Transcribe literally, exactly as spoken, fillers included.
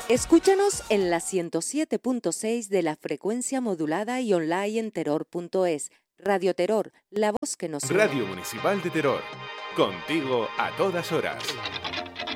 Escúchanos en la ciento siete punto seis de la frecuencia modulada y online en terror punto es. Radio Terror, la voz que nos une. Radio Municipal de Terror, contigo a todas horas.